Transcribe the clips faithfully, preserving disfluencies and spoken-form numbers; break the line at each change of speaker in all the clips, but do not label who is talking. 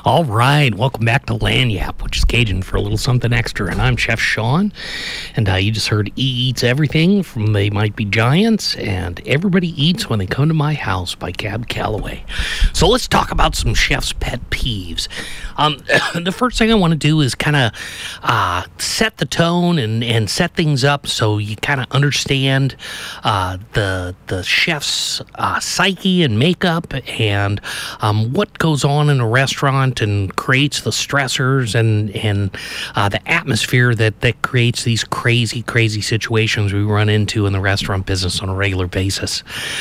All right, welcome back to Lagniappe, which is Cajun for a little something extra. And I'm Chef Sean, and uh, you just heard E Eats Everything from They Might Be Giants, and Everybody Eats When They Come to My House by Cab Calloway. So let's talk about some chef's pet peeves. Um, the first thing I want to do is kind of uh, set the tone and, and set things up so you kind of understand uh, the the chef's uh, psyche and makeup and um, what goes on in a restaurant and creates the stressors and and uh, the atmosphere that, that creates these crazy, crazy situations we run into in the restaurant business on a regular basis.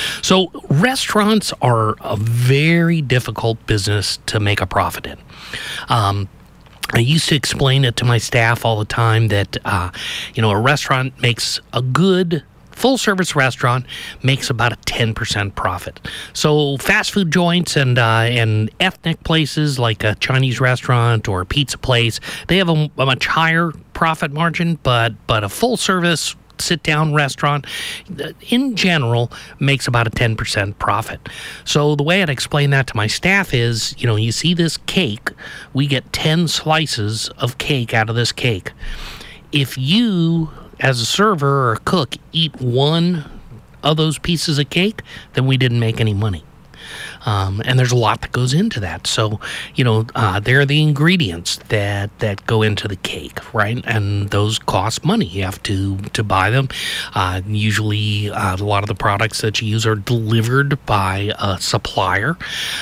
So restaurants are a very difficult business to make a profit in. Um, I used to explain it to my staff all the time that, uh, you know, a restaurant makes a good full-service restaurant makes about a ten percent profit. So fast food joints and uh, and ethnic places like a Chinese restaurant or a pizza place, they have a, a much higher profit margin, but but a full-service sit-down restaurant, in general, makes about a ten percent profit. So the way I'd explain that to my staff is, you know, you see this cake, we get ten slices of cake out of this cake. If you, as a server or a cook, eat one of those pieces of cake, then we didn't make any money. Um, and there's a lot that goes into that. So, you know, uh, there are the ingredients that, that go into the cake, right? And those cost money. You have to, to buy them. Uh, usually, uh, a lot of the products that you use are delivered by a supplier,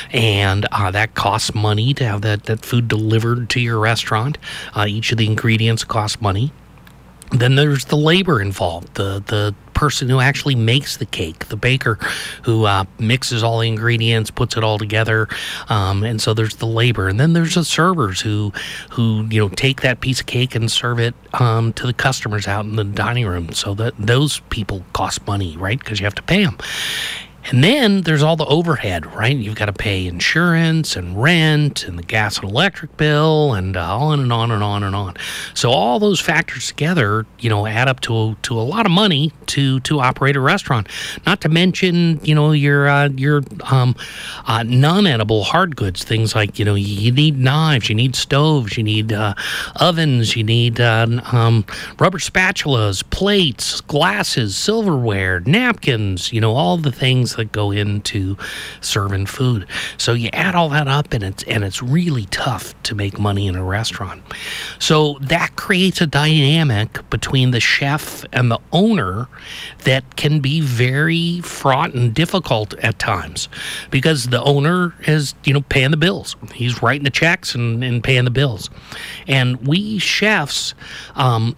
and uh, that costs money to have that, that food delivered to your restaurant. Uh, each of the ingredients costs money. Then there's the labor involved, the the person who actually makes the cake, the baker who uh, mixes all the ingredients, puts it all together, um, and so there's the labor. And then there's the servers who, who you know, take that piece of cake and serve it um, to the customers out in the dining room. So that those people cost money, right? Because you have to pay them. And then there's all the overhead, right? You've got to pay insurance and rent and the gas and electric bill and uh, on and on and on and on. So all those factors together, you know, add up to to a lot of money to to operate a restaurant. Not to mention, you know, your uh, your um, uh, non-edible hard goods, things like, you know, you need knives, you need stoves, you need uh, ovens, you need uh, um, rubber spatulas, plates, glasses, silverware, napkins, you know, all the things that go into serving food. So you add all that up, and it's and it's really tough to make money in a restaurant. So that creates a dynamic between the chef and the owner that can be very fraught and difficult at times, because the owner is, you know, paying the bills. He's writing the checks and, and paying the bills. And we chefs, um,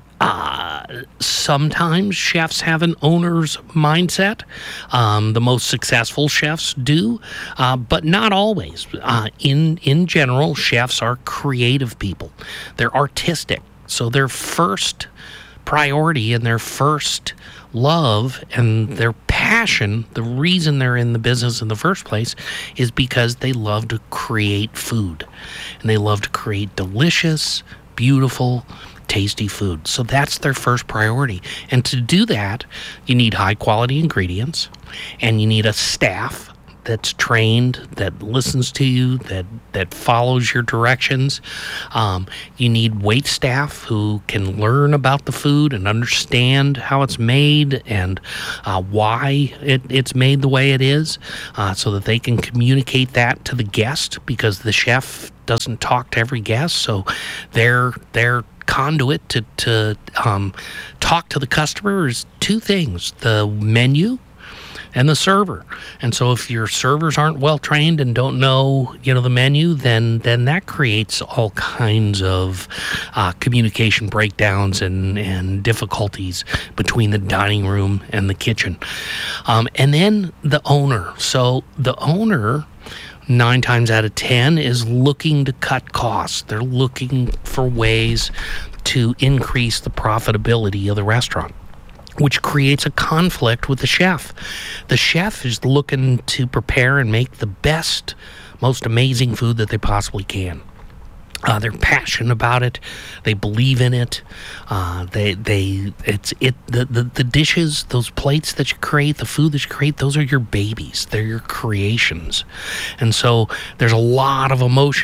Uh, sometimes chefs have an owner's mindset. Um, the most successful chefs do, uh, but not always. Uh, in in general, chefs are creative people. They're artistic. So their first priority and their first love and their passion, the reason they're in the business in the first place, is because they love to create food. And they love to create delicious, beautiful, tasty food. So that's their first priority. And to do that, you need high quality ingredients, and you need a staff that's trained, that listens to you, that that follows your directions. Um, you need wait staff who can learn about the food and understand how it's made and uh, why it, it's made the way it is, uh, so that they can communicate that to the guest, because the chef doesn't talk to every guest. So they're they're conduit to, to um, talk to the customer is two things: the menu and the server. And so if your servers aren't well trained and don't know, you know, the menu, then then that creates all kinds of uh, communication breakdowns and, and difficulties between the dining room and the kitchen. Um, and then the owner. So the owner, nine times out of ten, is looking to cut costs. They're looking for ways to increase the profitability of the restaurant, which creates a conflict with the chef. The chef is looking to prepare and make the best, most amazing food that they possibly can. Uh, they're passionate about it. They believe in it. Uh, they they it's it the, the the dishes, those plates that you create, the food that you create, those are your babies. They're your creations, and so there's a lot of emotion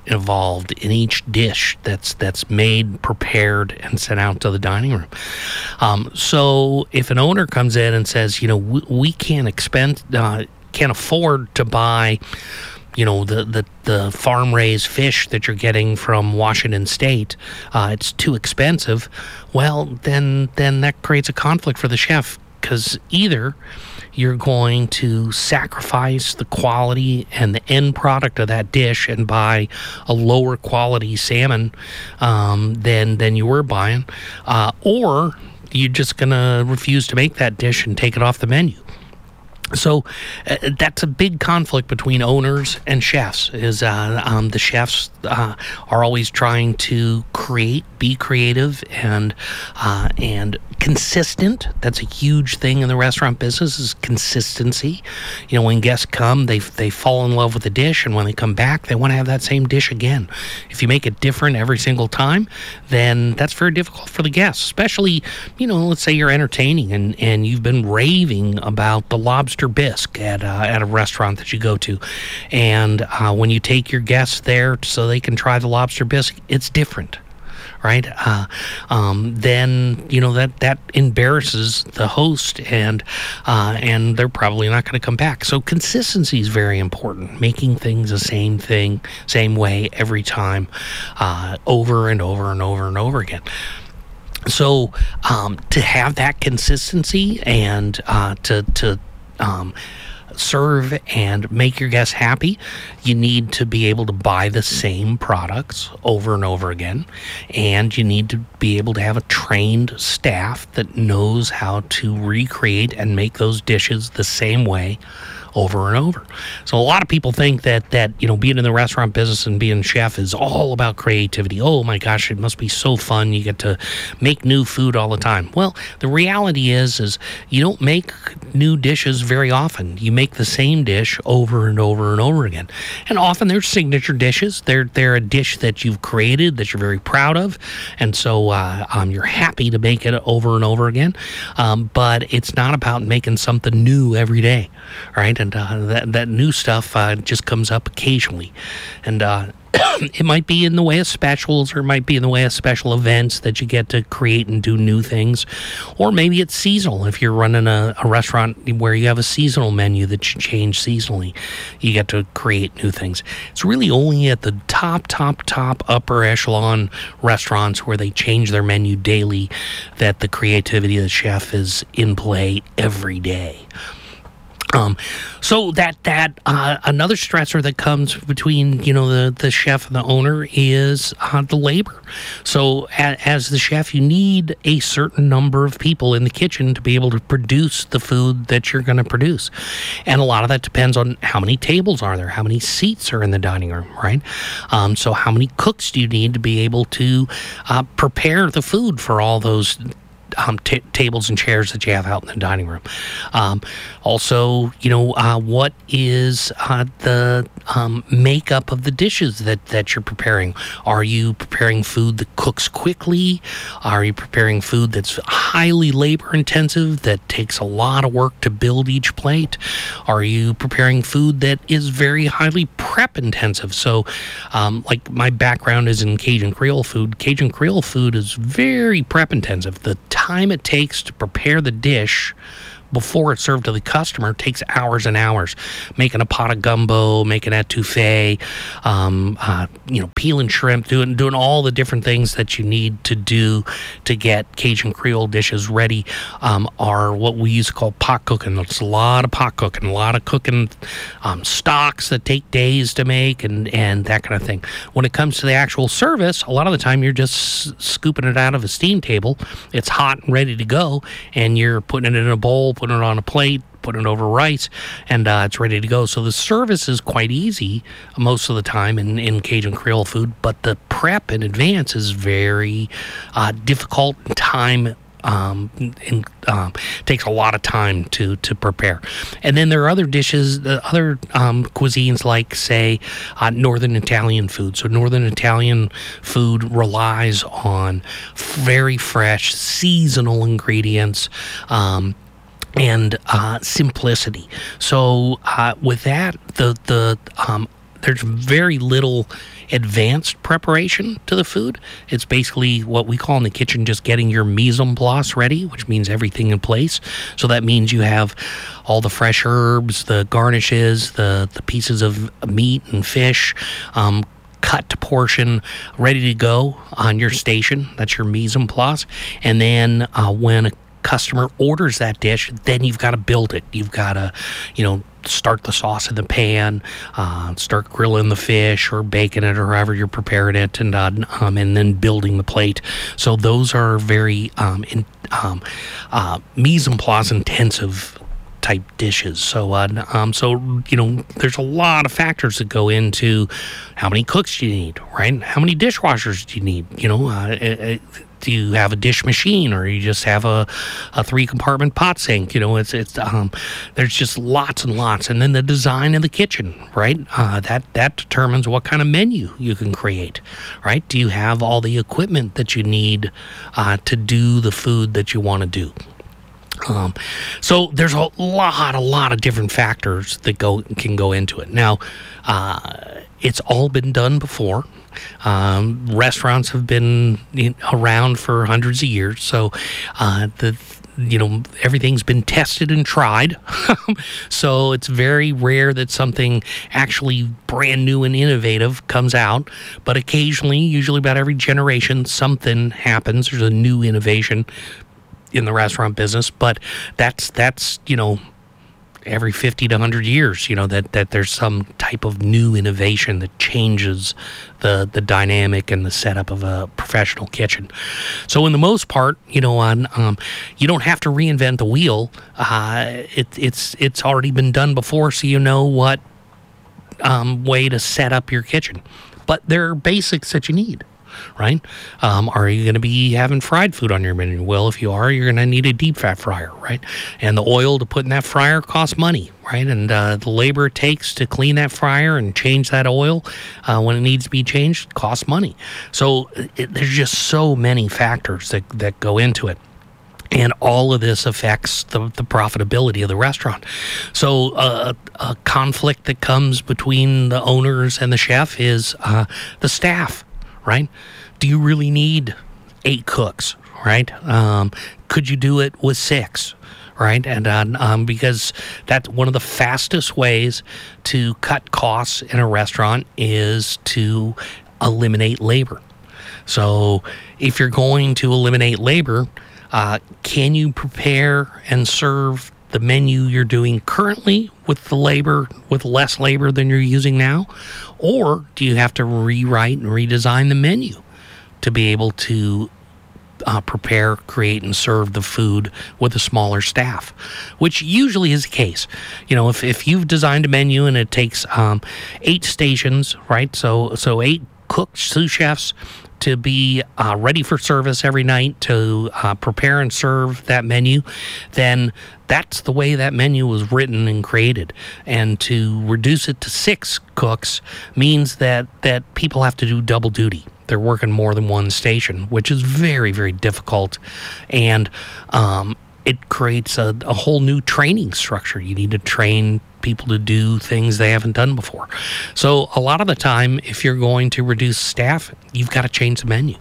involved in each dish that's that's made, prepared, and sent out to the dining room. Um, so if an owner comes in and says, you know, we, we can't expend, uh, can't afford to buy, you know, the, the, the farm-raised fish that you're getting from Washington State, uh, it's too expensive, well, then then that creates a conflict for the chef, because either you're going to sacrifice the quality and the end product of that dish and buy a lower quality salmon um, than, than you were buying, uh, or you're just going to refuse to make that dish and take it off the menu. So uh, that's a big conflict between owners and chefs. Is uh, um, the chefs uh, are always trying to create, be creative, and uh, and consistent. That's a huge thing in the restaurant business, is consistency. You know, when guests come, they they fall in love with the dish, and when they come back, they want to have that same dish again. If you make it different every single time, then that's very difficult for the guests. Especially, you know, let's say you're entertaining and, and you've been raving about the lobster bisque at uh, at a restaurant that you go to, and uh, when you take your guests there so they can try the lobster bisque, it's different, right? Uh, um, then you know that that embarrasses the host, and uh, and they're probably not going to come back. So consistency is very important. Making things the same thing, same way every time, uh, over and over and over and over again. So um, to have that consistency and uh, to to Um, serve and make your guests happy, you need to be able to buy the same products over and over again, and you need to be able to have a trained staff that knows how to recreate and make those dishes the same way over and over. So a lot of people think that that you know being in the restaurant business and being a chef is all about creativity. Oh my gosh, it must be so fun. You get to make new food all the time. Well, the reality is is you don't make new dishes very often. You make the same dish over and over and over again. And often they're signature dishes. They're they're a dish that you've created that you're very proud of, and so uh, um, you're happy to make it over and over again. Um, but it's not about making something new every day, right? And uh, that that new stuff uh, just comes up occasionally, and uh, it might be in the way of specials, or it might be in the way of special events that you get to create and do new things, or maybe it's seasonal. If you're running a, a restaurant where you have a seasonal menu that you change seasonally, you get to create new things. It's really only at the top, top, top upper echelon restaurants where they change their menu daily that the creativity of the chef is in play every day. Um, so that that uh, another stressor that comes between you know the, the chef and the owner is uh, the labor. So a, as the chef, you need a certain number of people in the kitchen to be able to produce the food that you're going to produce, and a lot of that depends on how many tables are there, how many seats are in the dining room, right? Um, so how many cooks do you need to be able to uh, prepare the food for all those Um, t- tables and chairs that you have out in the dining room. Um, also, you know, uh, what is uh, the um, makeup of the dishes that, that you're preparing? Are you preparing food that cooks quickly? Are you preparing food that's highly labor intensive, that takes a lot of work to build each plate? Are you preparing food that is very highly prep intensive? So, um, like my background is in Cajun Creole food. Cajun Creole food is very prep intensive. The time it takes to prepare the dish before it's served to the customer takes hours and hours. Making a pot of gumbo, making etouffee, um, uh, you know, peeling shrimp, doing doing all the different things that you need to do to get Cajun Creole dishes ready um, are what we used to call pot cooking. It's a lot of pot cooking, a lot of cooking um, stocks that take days to make, and, and that kind of thing. When it comes to the actual service, a lot of the time you're just s- scooping it out of a steam table. It's hot and ready to go, and you're putting it in a bowl, putting it on a plate, putting it over rice, and uh, it's ready to go. So the service is quite easy most of the time in, in Cajun Creole food, but the prep in advance is very uh, difficult, time um, and um, takes a lot of time to to prepare. And then there are other dishes, the other um, cuisines like, say, uh, Northern Italian food. So Northern Italian food relies on very fresh, seasonal ingredients, um, and uh, simplicity. So uh, with that, the the um, there's very little advanced preparation to the food. It's basically what we call in the kitchen just getting your mise en place ready, which means everything in place. So that means you have all the fresh herbs, the garnishes, the, the pieces of meat and fish, um, cut to portion, ready to go on your station. That's your mise en place. And then uh, when a customer orders that dish, then you've got to build it. You've got to, you know, start the sauce in the pan, uh, start grilling the fish or baking it or however you're preparing it, and uh, um, and then building the plate. So those are very um, in, um, uh, mise en place intensive type dishes. So, uh, um, so you know, there's a lot of factors that go into how many cooks do you need, right? How many dishwashers do you need? You know, uh, it, it, do you have a dish machine, or you just have a, a three compartment pot sink? You know, it's it's um, there's just lots and lots, and then the design of the kitchen, right? Uh, that that determines what kind of menu you can create, right? Do you have all the equipment that you need uh, to do the food that you want to do? Um, so there's a lot, a lot of different factors that go can go into it. Now, uh, it's all been done before. Um, restaurants have been you know, around for hundreds of years, so uh, the you know everything's been tested and tried. So it's very rare that something actually brand new and innovative comes out. But occasionally, usually about every generation, something happens. There's a new innovation in the restaurant business, but that's that's you know every fifty to one hundred years, you know that that there's some type of new innovation that changes the the dynamic and the setup of a professional kitchen. So in the most part, you know on um you don't have to reinvent the wheel. uh it, it's it's already been done before, so you know what um way to set up your kitchen. But there are basics that you need, right? Um, are you going to be having fried food on your menu? Well, if you are, you're going to need a deep fat fryer, right? And the oil to put in that fryer costs money, right? And uh, the labor it takes to clean that fryer and change that oil uh, when it needs to be changed costs money. So it, there's just so many factors that, that go into it. And all of this affects the, the profitability of the restaurant. So uh, a conflict that comes between the owners and the chef is uh, the staff, right? Do you really need eight cooks, right? Um, could you do it with six, right? And uh, um, because that's one of the fastest ways to cut costs in a restaurant is to eliminate labor. So if you're going to eliminate labor, uh, can you prepare and serve the menu you're doing currently with the labor, with less labor than you're using now? Or do you have to rewrite and redesign the menu to be able to uh, prepare, create, and serve the food with a smaller staff? Which usually is the case. You know, if, if you've designed a menu and it takes um, eight stations, right? So, so eight cooks, sous chefs, to be uh, ready for service every night, to uh, prepare and serve that menu, then that's the way that menu was written and created. And to reduce it to six cooks means that, that people have to do double duty. They're working more than one station, which is very, very difficult. And um, it creates a, a whole new training structure. You need to train people to do things they haven't done before. So a lot of the time, if you're going to reduce staff, you've got to change the menu.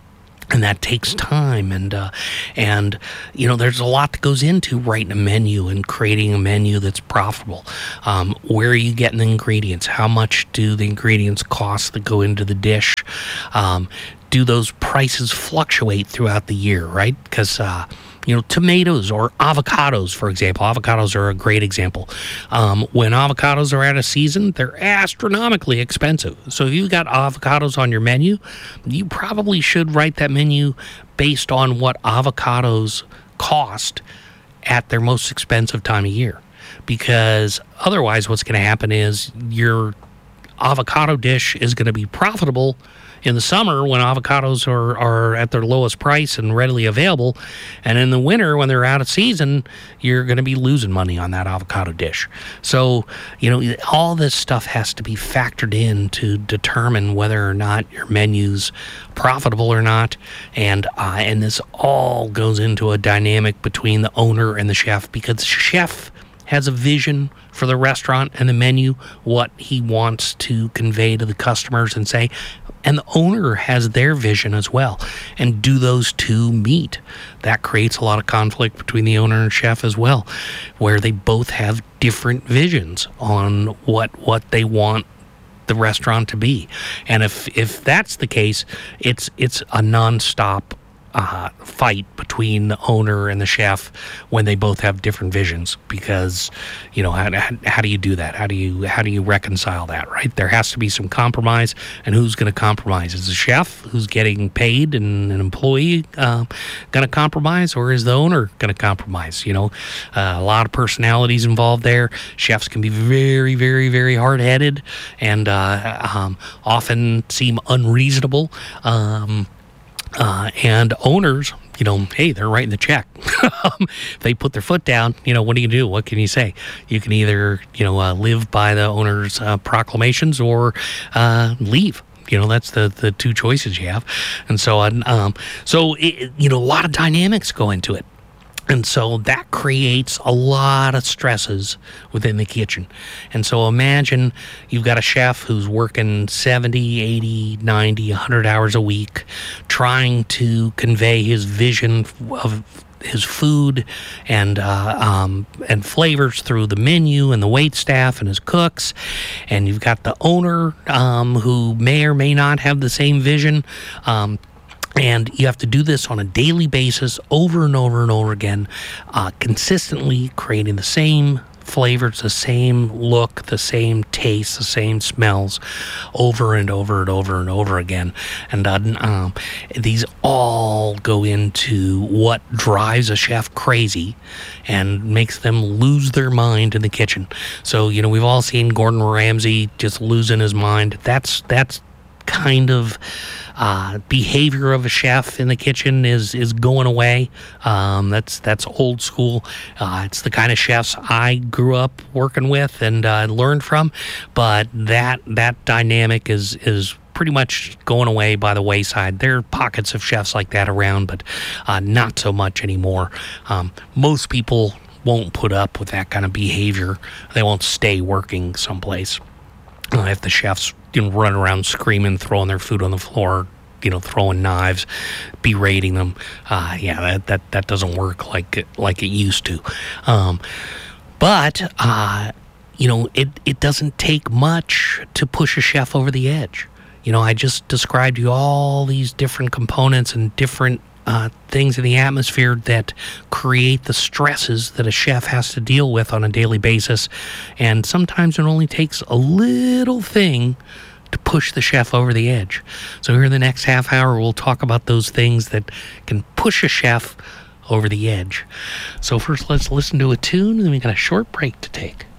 And that takes time, and uh, and you know there's a lot that goes into writing a menu and creating a menu that's profitable. Um, where are you getting the ingredients? How much do the ingredients cost that go into the dish? Um, do those prices fluctuate throughout the year, right? Because uh, you know, tomatoes or avocados, for example. Avocados are a great example. Um, when avocados are out of season, they're astronomically expensive. So if you've got avocados on your menu, you probably should write that menu based on what avocados cost at their most expensive time of year. Because otherwise what's going to happen is your avocado dish is going to be profitable in the summer when avocados are, are at their lowest price and readily available. And in the winter, when they're out of season, you're going to be losing money on that avocado dish. So, you know, all this stuff has to be factored in to determine whether or not your menu's profitable or not. And, uh, and this all goes into a dynamic between the owner and the chef, because the chef has a vision for the restaurant and the menu, what he wants to convey to the customers and say, and the owner has their vision as well. And do those two meet? That creates a lot of conflict between the owner and chef as well, where they both have different visions on what what they want the restaurant to be. And if if that's the case, it's it's a nonstop Uh, fight between the owner and the chef when they both have different visions, because you know how, how, how do you do that? How do you how do you reconcile that, right? There has to be some compromise, and who's going to compromise? Is the chef who's getting paid and an employee uh, going to compromise, or is the owner going to compromise? You know, uh, a lot of personalities involved there. Chefs can be very, very, very hard-headed and uh, um, often seem unreasonable. Um, Uh, and owners, you know, hey, they're writing the check. If they put their foot down, you know, what do you do? What can you say? You can either, you know, uh, live by the owner's uh, proclamations or uh, leave. You know, that's the, the two choices you have. And so, um, so it, you know, a lot of dynamics go into it. And so that creates a lot of stresses within the kitchen. And so imagine you've got a chef who's working seventy, eighty, ninety, one hundred hours a week trying to convey his vision of his food and uh, um, and flavors through the menu and the wait staff and his cooks. And you've got the owner um, who may or may not have the same vision. Um, And you have to do this on a daily basis over and over and over again, uh, consistently creating the same flavors, the same look, the same taste, the same smells over and over and over and over again. And uh, um, these all go into what drives a chef crazy and makes them lose their mind in the kitchen. So, you know, we've all seen Gordon Ramsay just losing his mind. That's, that's, kind of uh, behavior of a chef in the kitchen is is going away. Um, that's that's old school. Uh, it's the kind of chefs I grew up working with and uh, learned from, but that that dynamic is is pretty much going away by the wayside. There are pockets of chefs like that around, but uh, not so much anymore. Um, most people won't put up with that kind of behavior. They won't stay working someplace. Uh, if the chefs, you know, run around screaming, throwing their food on the floor, you know, throwing knives, berating them, uh, yeah, that, that that doesn't work like it, like it used to. Um, but uh, you know, it it doesn't take much to push a chef over the edge. You know, I just described you all these different components and different Uh, things in the atmosphere that create the stresses that a chef has to deal with on a daily basis. And sometimes it only takes a little thing to push the chef over the edge. So here in the next half hour, we'll talk about those things that can push a chef over the edge. So first, let's listen to a tune, and then we got a short break to take.